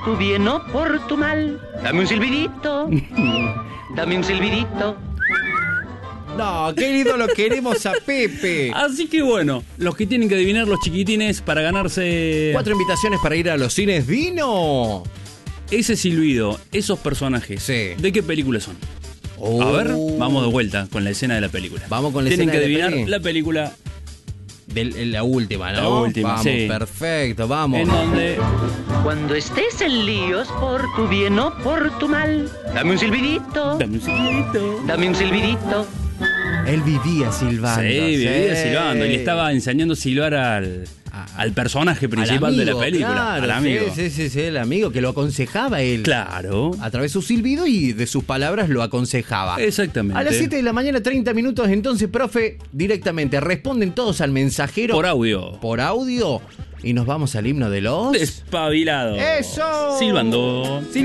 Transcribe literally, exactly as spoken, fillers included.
tu bien o por tu mal. Dame un silbidito. Dame un silbidito. No, querido, lo queremos a Pepe. Así que bueno, los que tienen que adivinar, los chiquitines, para ganarse Cuatro invitaciones para ir a los cines. ¡Dino! ese silbido, esos personajes, Sí. ¿de qué película son? Oh. A ver, vamos de vuelta con la escena de la película. Vamos con la Tienen escena que de la adivinar peli. la película De la última, ¿no? La última, vamos, sí. Perfecto, vamos. en donde Cuando estés en líos por tu bien o por tu mal. Dame un silbidito. dame un silbidito. Dame un silbidito. Él vivía silbando. Sí, vivía sí. silbando y le estaba enseñando a silbar al, al personaje principal Al de la amigo, película, claro, al amigo. Sí, sí, sí, sí, el amigo que lo aconsejaba él. Claro, A través de su silbido y de sus palabras lo aconsejaba. exactamente. A las siete de la mañana, treinta minutos, entonces, profe, directamente responden todos al mensajero. Por audio. Por audio. Y nos vamos al himno de los... Despabilado. ¡Eso! Silbando.